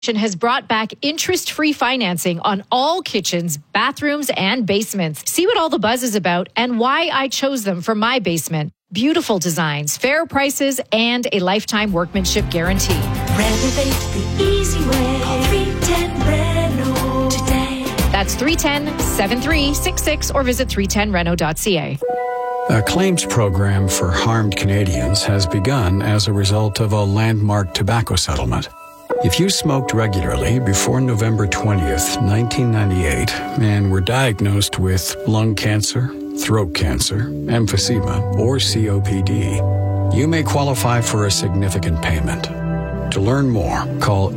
has brought back interest-free financing on all kitchens, bathrooms, and basements. See what all the buzz is about and why I chose them for my basement. Beautiful designs, fair prices, and a lifetime workmanship guarantee. Renovate the easy way. Call 310-RENO today. That's 310-7366 or visit 310reno.ca. A claims program for harmed Canadians has begun as a result of a landmark tobacco settlement. If you smoked regularly before November 20th, 1998, and were diagnosed with lung cancer, throat cancer, emphysema, or COPD, you may qualify for a significant payment. To learn more, call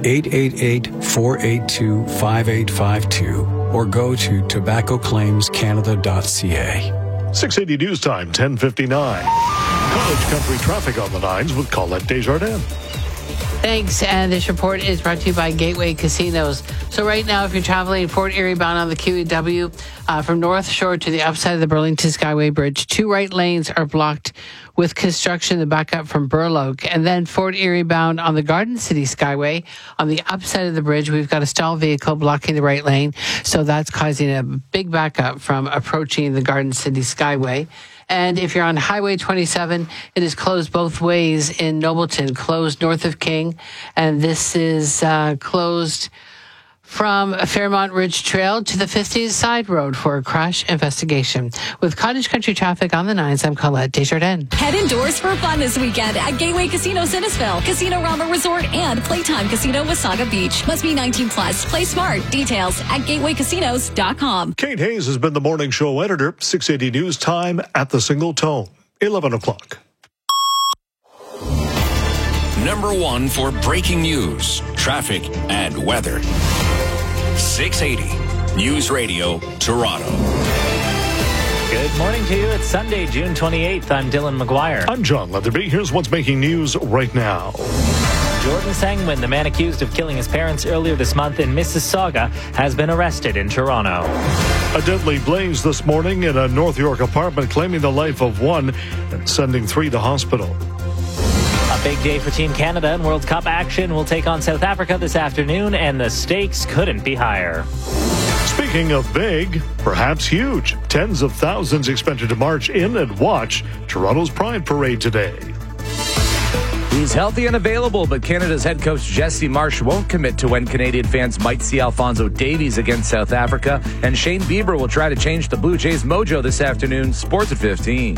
888-482-5852 or go to tobaccoclaimscanada.ca. 680 News Time, 10:59. College Country traffic on the nines with Colette Desjardins. Thanks, and this report is brought to you by Gateway Casinos. So right now, if you're traveling Fort Erie bound on the QEW from North Shore to the upside of the Burlington Skyway Bridge, 2 right lanes are blocked with construction to back up from Burloak. And then Fort Erie bound on the Garden City Skyway on the upside of the bridge, we've got a stalled vehicle blocking the right lane. So that's causing a big backup from approaching the Garden City Skyway. And if you're on Highway 27, it is closed both ways in Nobleton, closed north of King. And this is closed from Fairmont Ridge Trail to the 50s Side Road for a crash investigation. With Cottage Country traffic on the nines, I'm Colette Desjardins. Head indoors for fun this weekend at Gateway Casino Innisfil, Casino Rama Resort, and Playtime Casino Wasaga Beach. Must be 18 plus. Play smart. Details at gatewaycasinos.com. Kate Hayes has been the morning show editor. 680 News Time at the Single Tone, 11 o'clock. Number 1 for breaking news, traffic, and weather. 680 News Radio, Toronto. Good morning to you. It's Sunday, June 28th. I'm Dylan McGuire. I'm John Leatherby. Here's what's making news right now. Jordan Sangman, the man accused of killing his parents earlier this month in Mississauga, has been arrested in Toronto. A deadly blaze this morning in a North York apartment, claiming the life of one and sending 3 to hospital. A big day for Team Canada in World Cup action. We'll take on South Africa this afternoon, and the stakes couldn't be higher. Speaking of big, perhaps huge, tens of thousands expected to march in and watch Toronto's Pride Parade today. He's healthy and available, but Canada's head coach Jesse Marsh won't commit to when Canadian fans might see Alphonso Davies against South Africa. And Shane Bieber will try to change the Blue Jays' mojo this afternoon. Sports at 15.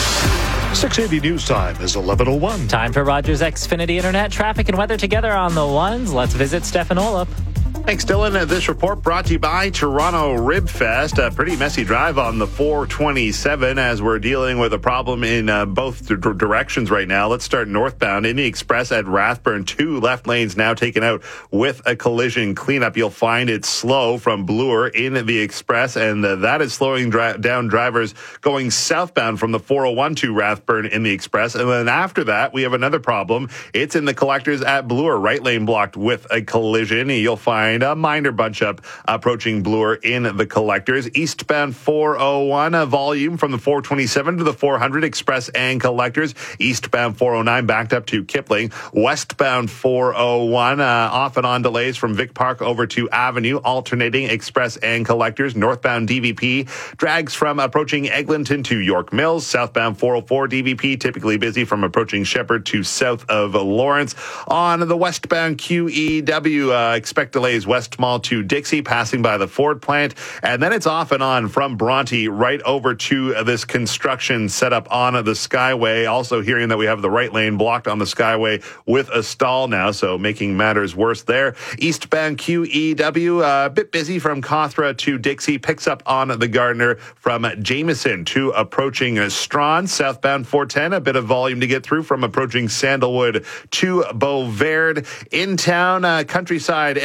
680 News Time is 11:01. Time for Rogers Xfinity Internet traffic and weather together on the ones. Let's visit Stefan Olop. Thanks, Dylan. This report brought to you by Toronto Rib Fest. A pretty messy drive on the 427 as we're dealing with a problem in both directions right now. Let's start northbound. In the Express at Rathburn, 2 left lanes now taken out with a collision cleanup. You'll find it slow from Bloor in the Express, and that is slowing down drivers going southbound from the 401 to Rathburn in the Express. And then after that, we have another problem. It's in the Collectors at Bloor. Right lane blocked with a collision. You'll find a minor bunch up approaching Bloor in the Collectors. Eastbound 401, a volume from the 427 to the 400 Express and Collectors. Eastbound 409 backed up to Kipling. Westbound 401, off and on delays from Vic Park over to Avenue, alternating Express and Collectors. Northbound DVP drags from approaching Eglinton to York Mills. Southbound 404 DVP typically busy from approaching Shepherd to south of Lawrence. On the westbound QEW, expect delays West Mall to Dixie, passing by the Ford plant. And then it's off and on from Bronte right over to this construction set up on the Skyway. Also hearing that we have the right lane blocked on the Skyway with a stall now, so making matters worse there. Eastbound QEW, a bit busy from Cawthra to Dixie, picks up on the Gardner from Jameson to approaching Strawn. Southbound 410, a bit of volume to get through from approaching Sandalwood to Beauverde. In town, Countryside and McVie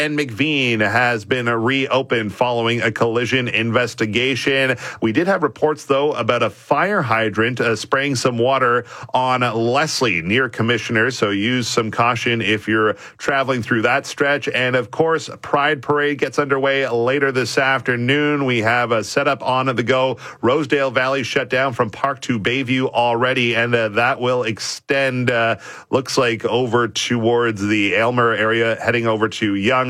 Ravine has been reopened following a collision investigation. We did have reports, though, about a fire hydrant spraying some water on Leslie near Commissioners, so use some caution if you're traveling through that stretch. And, of course, Pride Parade gets underway later this afternoon. We have a setup on the go. Rosedale Valley shut down from Park to Bayview already, and that will extend, looks like, over towards the Aylmer area, heading over to Yonge.